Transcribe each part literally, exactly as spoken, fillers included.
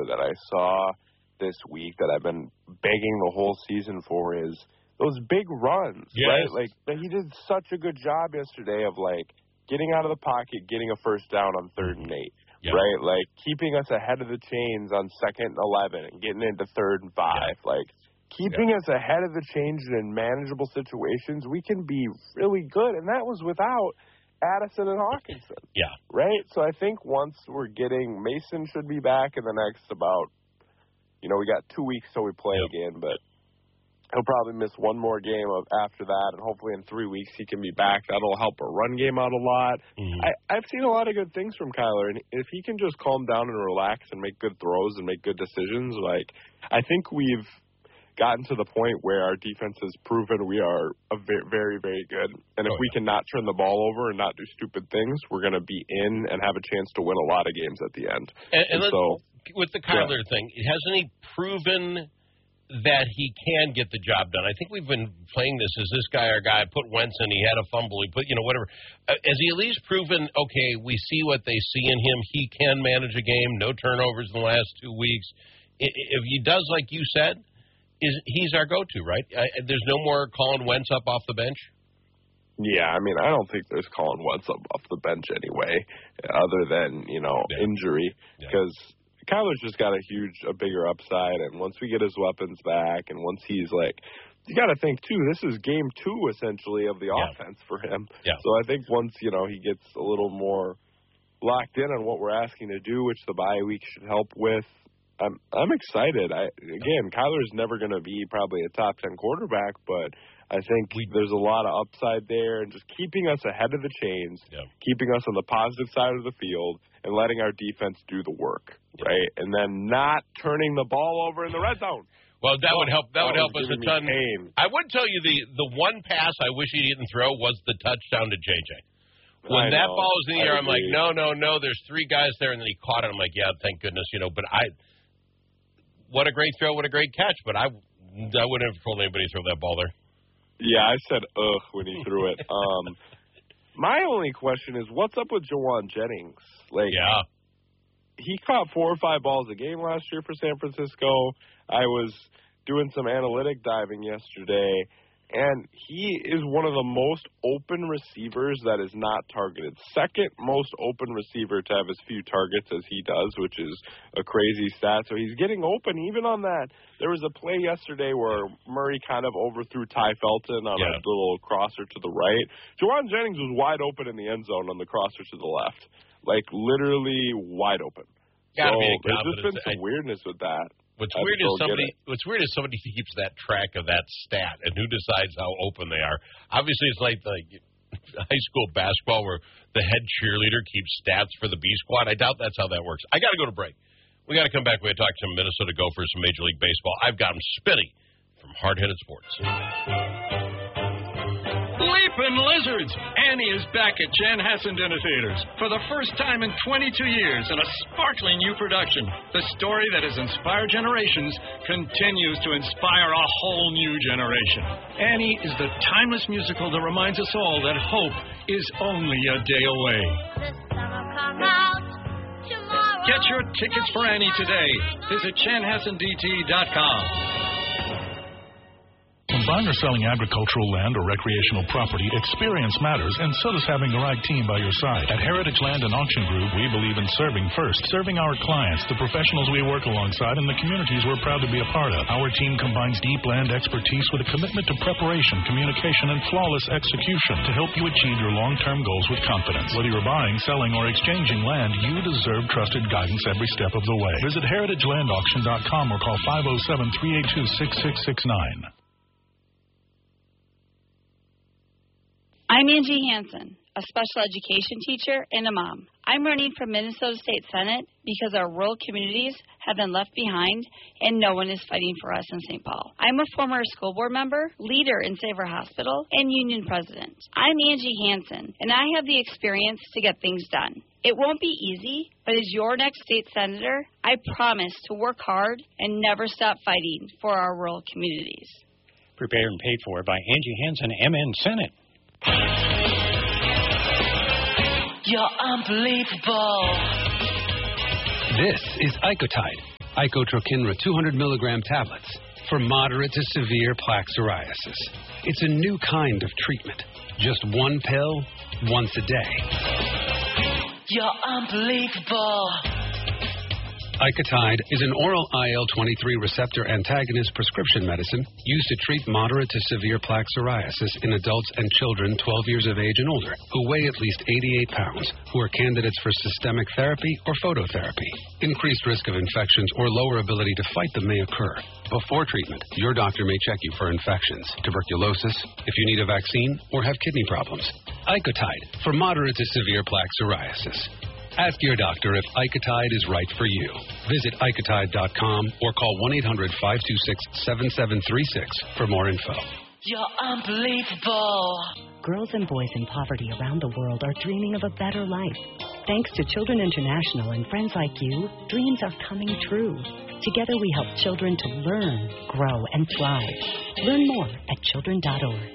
that I saw this week that I've been begging the whole season for is those big runs, yes. right? Like, he did such a good job yesterday of, like, getting out of the pocket, getting a first down on third and eight, yep. right? Like, keeping us ahead of the chains on second and eleven and getting into third and five. Yep. Like, keeping yep. us ahead of the chains in manageable situations, we can be really good. And that was without Addison and Hawkinson. Yeah. Right? So I think once we're getting, Mason should be back in the next about, you know, we got two weeks till we play yep. again, but he'll probably miss one more game of after that, and hopefully in three weeks he can be back. That'll help our run game out a lot. Mm-hmm. I, I've seen a lot of good things from Kyler, and if he can just calm down and relax and make good throws and make good decisions, like, I think we've gotten to the point where our defense has proven we are a very, very, very good. And if oh, we yeah. can not turn the ball over and not do stupid things, we're going to be in and have a chance to win a lot of games at the end. And, and, and so, with the Kyler yeah. thing, hasn't he proven that he can get the job done? I think we've been playing this as this guy or guy put Wentz in, he had a fumble, he put, you know, whatever. Uh, has he at least proven, okay, we see what they see in him, he can manage a game, no turnovers in the last two weeks. If he does like you said, is he's our go-to, right? I, there's no more calling Wentz up off the bench? Yeah, I mean, I don't think there's calling Wentz up off the bench anyway, other than, you know, yeah. injury, because yeah. Kyler's just got a huge, a bigger upside, and once we get his weapons back, and once he's like, you got to think too, this is game two essentially of the yeah. offense for him. Yeah. So I think once, you know, he gets a little more locked in on what we're asking to do, which the bye week should help with, I'm I'm excited. I again, Kyler's never going to be probably a top ten quarterback, but I think we, there's a lot of upside there, and just keeping us ahead of the chains, yeah. keeping us on the positive side of the field, and letting our defense do the work, yeah. right? And then not turning the ball over in the red zone. Well, that oh, would help. That, that would help us a ton. Pain. I would tell you the the one pass I wish he didn't throw was the touchdown to J J. When I that know. ball was in the air, I I'm like, no, no, no. There's three guys there, and then he caught it. I'm like, yeah, thank goodness, you know. But I, what a great throw, what a great catch. But I, I wouldn't have told anybody to throw that ball there. Yeah, I said ugh when he threw it. Um, my only question is, what's up with Jauan Jennings? Like, yeah. he caught four or five balls a game last year for San Francisco. I was doing some analytic diving yesterday, and he is one of the most open receivers that is not targeted. Second most open receiver to have as few targets as he does, which is a crazy stat. So he's getting open even on that. There was a play yesterday where Murray kind of overthrew Ty Felton on yeah. a little crosser to the right. Jauan Jennings was wide open in the end zone on the crosser to the left. Like, literally wide open. Gotta so be there's just been some I, weirdness with that. What's weird is somebody. What's weird is somebody keeps that track of that stat and who decides how open they are. Obviously, it's like the high school basketball where the head cheerleader keeps stats for the B squad. I doubt that's how that works. I got to go to break. We got to come back. We got to talk to some Minnesota Gophers, some Major League Baseball. I've got them spinning from Hard Headed Sports. Leaping Lizards! Annie is back at Chanhassen Dinner Theaters for the first time in twenty-two years in a sparkling new production. The story that has inspired generations continues to inspire a whole new generation. Annie is the timeless musical that reminds us all that hope is only a day away. Get your tickets for Annie today. Visit Chanhassen D T dot com. When buying or selling agricultural land or recreational property, experience matters, and so does having the right team by your side. At Heritage Land and Auction Group, we believe in serving first, serving our clients, the professionals we work alongside, and the communities we're proud to be a part of. Our team combines deep land expertise with a commitment to preparation, communication, and flawless execution to help you achieve your long-term goals with confidence. Whether you're buying, selling, or exchanging land, you deserve trusted guidance every step of the way. Visit heritage land auction dot com or call five oh seven, three eight two, six six six nine. I'm Angie Hansen, a special education teacher and a mom. I'm running for Minnesota State Senate because our rural communities have been left behind and no one is fighting for us in Saint Paul. I'm a former school board member, leader in Saver Hospital, and union president. I'm Angie Hansen, and I have the experience to get things done. It won't be easy, but as your next state senator, I promise to work hard and never stop fighting for our rural communities. Prepared and paid for by Angie Hansen, M N Senate. You're unbelievable. This is Icotide. Icotrokinra two hundred milligram tablets for moderate to severe plaque psoriasis. It's a new kind of treatment. Just one pill, once a day. You're unbelievable. Icotide is an oral I L twenty-three receptor antagonist prescription medicine used to treat moderate to severe plaque psoriasis in adults and children twelve years of age and older who weigh at least eighty-eight pounds, who are candidates for systemic therapy or phototherapy. Increased risk of infections or lower ability to fight them may occur. Before treatment, your doctor may check you for infections, tuberculosis, if you need a vaccine, or have kidney problems. Icotide for moderate to severe plaque psoriasis. Ask your doctor if Icotide is right for you. Visit Icotide dot com or call one eight hundred five two six seven seven three six for more info. You're unbelievable. Girls and boys in poverty around the world are dreaming of a better life. Thanks to Children International and friends like you, dreams are coming true. Together we help children to learn, grow, and thrive. Learn more at children dot org.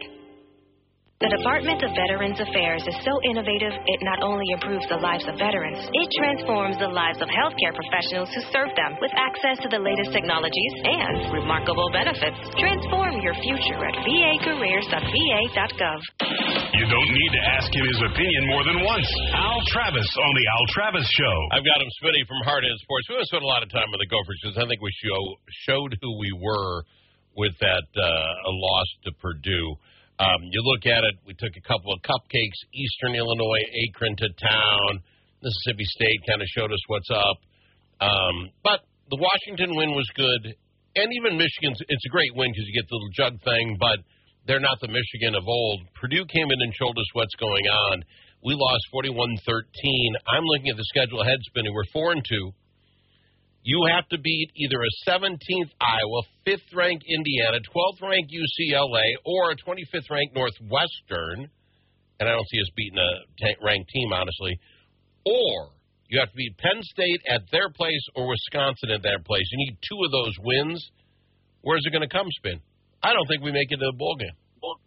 The Department of Veterans Affairs is so innovative, it not only improves the lives of veterans, it transforms the lives of healthcare professionals who serve them with access to the latest technologies and remarkable benefits. Transform your future at v a careers dot v a dot gov. You don't need to ask him his opinion more than once. Al Travis on the Al Travis Show. I've got him, Smitty, from Hardhead Sports. We haven't spent a lot of time with the Gophers because I think we show, showed who we were with that uh, loss to Purdue. Um, you look at it, we took a couple of cupcakes, Eastern Illinois, Akron to town. Mississippi State kind of showed us what's up. Um, but the Washington win was good. And even Michigan's, it's a great win because you get the little jug thing, but they're not the Michigan of old. Purdue came in and showed us what's going on. We lost forty-one thirteen. I'm looking at the schedule ahead, spinning. We're four and two. You have to beat either a seventeenth Iowa, fifth-ranked Indiana, twelfth-ranked U C L A, or a twenty-fifth-ranked Northwestern, and I don't see us beating a ranked team, honestly, or you have to beat Penn State at their place or Wisconsin at their place. You need two of those wins. Where's it going to come, Spin? I don't think we make it to the bowl game.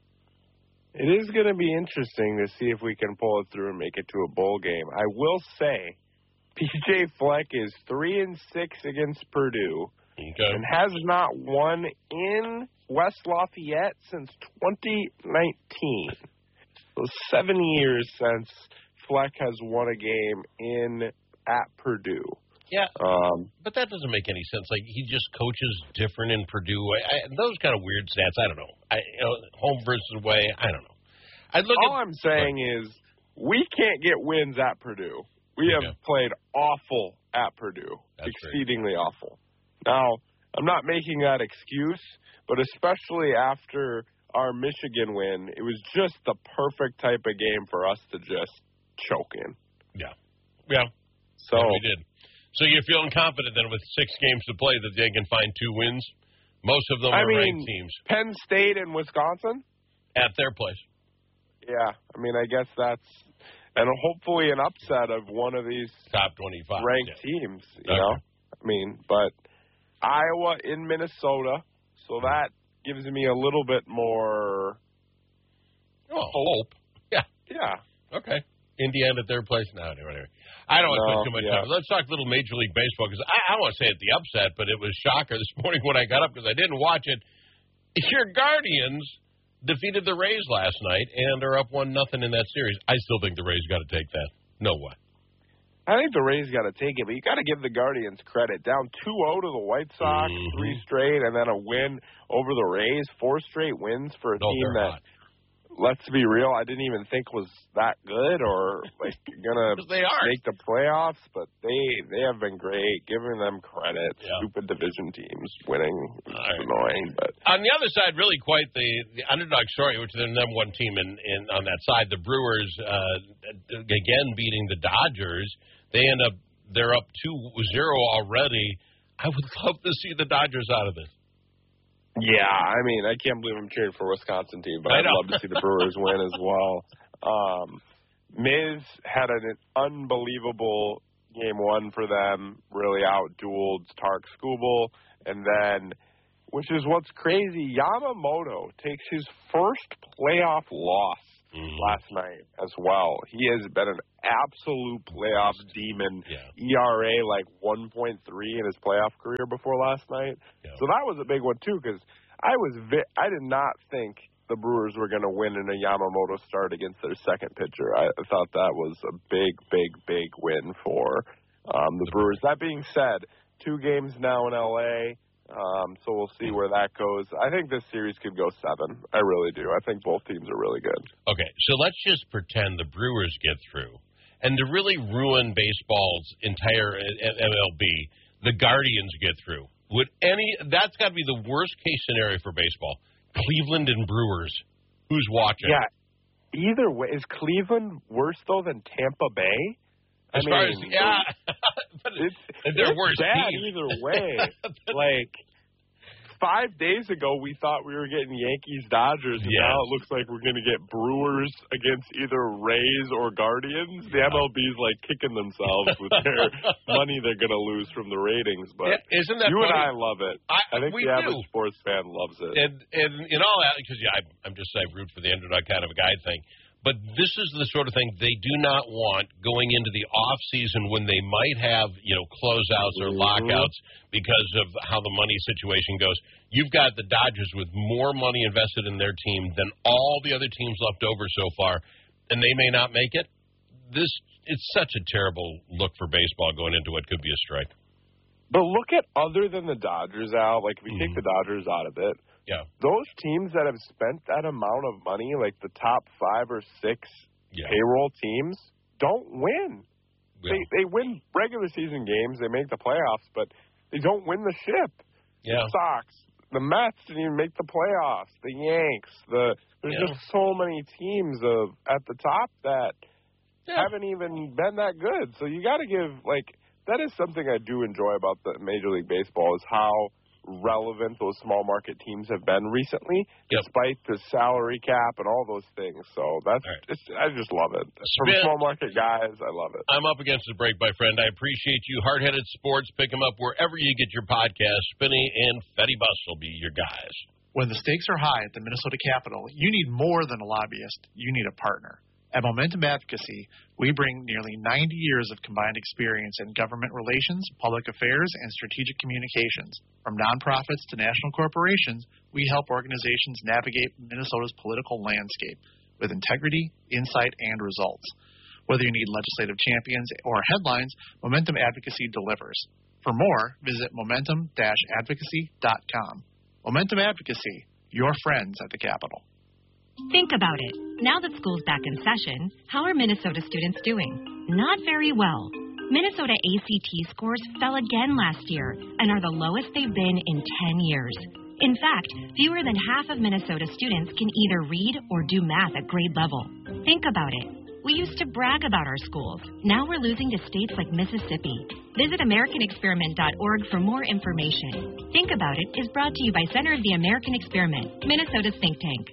It is going to be interesting to see if we can pull it through and make it to a bowl game. I will say, P J Fleck is three and six against Purdue, okay, and has not won in West Lafayette since twenty nineteen. So seven years since Fleck has won a game in at Purdue. Yeah, um, but that doesn't make any sense. Like, he just coaches different in Purdue. I, I, those kind of weird stats. I don't know. I, you know, home versus away. I don't know. I look All at, I'm saying but, is we can't get wins at Purdue. We have okay. played awful at Purdue, That's exceedingly great. awful. Now, I'm not making that excuse, but especially after our Michigan win, it was just the perfect type of game for us to just choke in. Yeah. Yeah. So yeah, we did. So you're feeling confident then with six games to play that they can find two wins? Most of them I are mean, ranked teams. Penn State and Wisconsin? At their place. Yeah. I mean, I guess that's... And hopefully an upset of one of these top twenty-five ranked yeah. teams, you okay. know? I mean, but Iowa in Minnesota, so that gives me a little bit more oh, hope. Yeah. Yeah. Okay. Indiana at their place? No, anyway. I don't want to no, spend too much yeah. time. Let's talk a little Major League Baseball, because I, I don't want to say it the upset, but it was shocker this morning when I got up because I didn't watch it. Your Guardians defeated the Rays last night and are up one nothing in that series. I still think the Rays got to take that. No way. I think the Rays got to take it, but you got to give the Guardians credit. Down two oh to the White Sox, mm-hmm. three straight, and then a win over the Rays. Four straight wins for a no, team that, hot. let's be real, I didn't even think was that good or like gonna they are. make the playoffs. But they they have been great. Giving them credit. Yeah. Stupid division teams winning is right. annoying. But on the other side, really quite the, the underdog story, which is the number one team in, in on that side. The Brewers uh, again beating the Dodgers. They end up they're up two zero already. I would love to see the Dodgers out of this. Yeah, I mean, I can't believe I'm cheering for a Wisconsin team, but I'd love to see the Brewers win as well. Um, Miz had an unbelievable game one for them, really out-dueled Tark Skubal, and then, which is what's crazy, Yamamoto takes his first playoff loss mm-hmm. last night as well. He has been an absolute playoff demon. Yeah. E R A like one point three in his playoff career before last night. Yeah. So that was a big one, too, because I was vi- I did not think the Brewers were going to win in a Yamamoto start against their second pitcher. I thought that was a big, big, big win for um, the Brewers. That being said, two games now in L A, um, so we'll see where that goes. I think this series could go seven. I really do. I think both teams are really good. Okay, so let's just pretend the Brewers get through. And to really ruin baseball's entire M L B, the Guardians get through. Would any that's got to be the worst case scenario for baseball. Cleveland and Brewers. Who's watching? Yeah. Either way, is Cleveland worse though than Tampa Bay? As I far mean, as yeah, but it's, they're it's worse bad teams. either way. Like five days ago, we thought we were getting Yankees Dodgers, and yes. now it looks like we're going to get Brewers against either Rays or Guardians. The yeah. M L B's like kicking themselves with their money they're going to lose from the ratings. But yeah, isn't that you funny? and I love it. I, I think we the average do. sports fan loves it. And and in all that, because yeah, I'm, I'm just I root for the underdog kind of a guy thing. But this is the sort of thing they do not want going into the off season when they might have, you know, closeouts or lockouts because of how the money situation goes. You've got the Dodgers with more money invested in their team than all the other teams left over so far, and they may not make it. This it's such a terrible look for baseball going into what could be a strike. But look at other than the Dodgers, Al, like if we mm-hmm. take the Dodgers out of it, yeah. those teams that have spent that amount of money, like the top five or six yeah. payroll teams, don't win. Yeah. They they win regular season games, they make the playoffs, but they don't win the ship. Yeah. The Sox, the Mets didn't even make the playoffs. The Yanks, the there's yeah. just so many teams of at the top that yeah. haven't even been that good. So you got to give like that is something I do enjoy about the Major League Baseball is how relevant those small market teams have been recently, yep. despite the salary cap and all those things. So that's right. it's, I just love it. Spin. From small market guys, I love it. I'm up against the break, my friend. I appreciate you. Hard-Headed Sports, pick them up wherever you get your podcast. Spinny and Fetty Bus will be your guys. When the stakes are high at the Minnesota Capitol, you need more than a lobbyist. You need a partner. At Momentum Advocacy, we bring nearly ninety years of combined experience in government relations, public affairs, and strategic communications. From nonprofits to national corporations, we help organizations navigate Minnesota's political landscape with integrity, insight, and results. Whether you need legislative champions or headlines, Momentum Advocacy delivers. For more, visit momentum dash advocacy dot com. Momentum Advocacy, your friends at the Capitol. Think about it. Now that school's back in session, how are Minnesota students doing? Not very well. Minnesota A C T scores fell again last year and are the lowest they've been in ten years. In fact, fewer than half of Minnesota students can either read or do math at grade level. Think about it. We used to brag about our schools. Now we're losing to states like Mississippi. Visit American Experiment dot org for more information. Think About It is brought to you by Center of the American Experiment, Minnesota's think tank.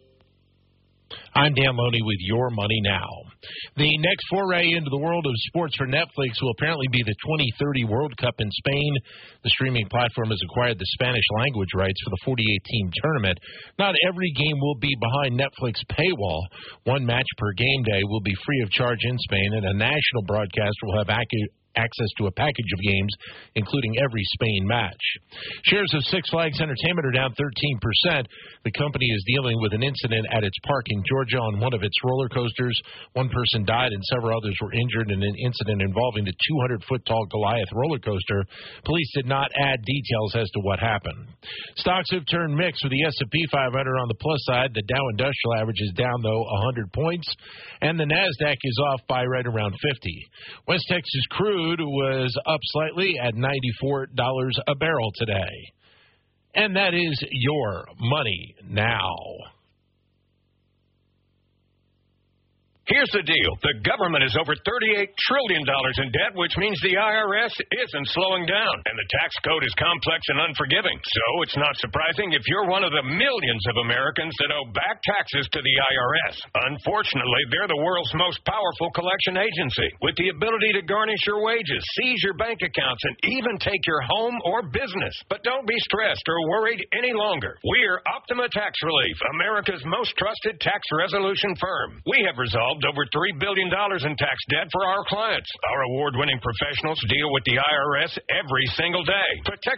I'm Dan Loney with Your Money Now. The next foray into the world of sports for Netflix will apparently be the twenty thirty World Cup in Spain. The streaming platform has acquired the Spanish language rights for the forty-eight team tournament. Not every game will be behind Netflix paywall. One match per game day will be free of charge in Spain, and a national broadcaster will have accurate access to a package of games, including every Spain match. Shares of Six Flags Entertainment are down thirteen percent. The company is dealing with an incident at its park in Georgia on one of its roller coasters. One person died and several others were injured in an incident involving the two hundred foot tall Goliath roller coaster. Police did not add details as to what happened. Stocks have turned mixed with the S and P five hundred on the plus side. The Dow Industrial Average is down, though, one hundred points, and the NASDAQ is off by right around fifty. West Texas crude was up slightly at ninety-four dollars a barrel today. And that is Your Money Now. Here's the deal. The government is over thirty-eight trillion dollars in debt, which means the I R S isn't slowing down. And the tax code is complex and unforgiving. So it's not surprising if you're one of the millions of Americans that owe back taxes to the I R S. Unfortunately, they're the world's most powerful collection agency, with the ability to garnish your wages, seize your bank accounts, and even take your home or business. But don't be stressed or worried any longer. We're Optima Tax Relief, America's most trusted tax resolution firm. We have resolved over three billion dollars in tax debt for our clients. Our award-winning professionals deal with the I R S every single day. Protect